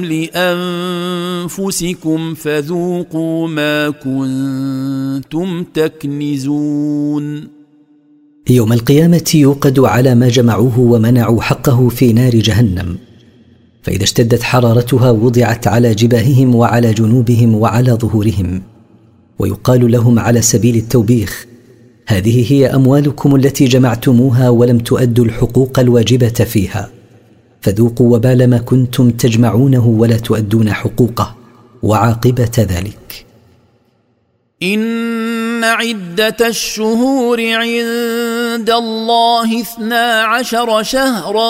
لأنفسكم فذوقوا ما كنتم تكنزون. يوم القيامة يوقد على ما جمعوه ومنعوا حقه في نار جهنم، فإذا اشتدت حرارتها وضعت على جباههم وعلى جنوبهم وعلى ظهورهم، ويقال لهم على سبيل التوبيخ: هذه هي أموالكم التي جمعتموها ولم تؤدوا الحقوق الواجبة فيها، فذوقوا وبال ما كنتم تجمعونه ولا تؤدون حقوقه وعاقبة ذلك. إن عدة الشهور عند الله 12 شهرا